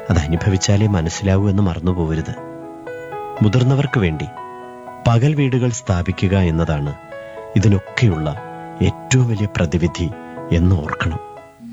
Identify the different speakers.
Speaker 1: അത് അനുഭവിച്ചാലേ മനസ്സിലാവൂ എന്ന് മറന്നുപോകരുത്. മുതിർന്നവർക്ക് വേണ്ടി പകൽ വീടുകൾ സ്ഥാപിക്കുക എന്നതാണ് ഇതിനൊക്കെയുള്ള ഏറ്റവും വലിയ പ്രതിവിധി എന്ന് ഓർക്കണം.